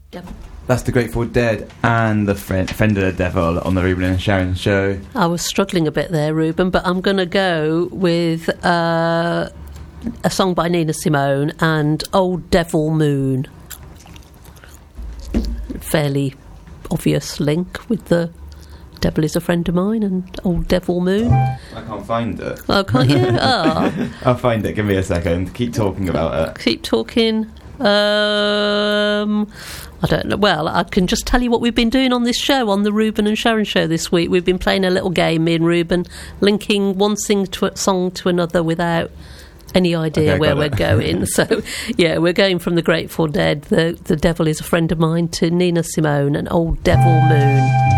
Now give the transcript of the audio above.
Yep. That's the Grateful Dead and the Fender the Devil on the Ruben and Sharon show. I was struggling a bit there, Ruben, but I'm going to go with a song by Nina Simone and Old Devil Moon. Fairly obvious link with the Devil Is a Friend of Mine and Old Devil Moon. I can't find it. Oh, can't you? Oh. I'll find it. Give me a second. Keep talking about it. Keep talking. I don't know. Well, I can just tell you what we've been doing on this show, on the Ruben and Sharon show this week. We've been playing a little game, me and Ruben, linking one song to another without any idea where we're going. So, yeah, we're going from the Grateful Dead, the Devil Is a Friend of Mine, to Nina Simone and Old Devil Moon.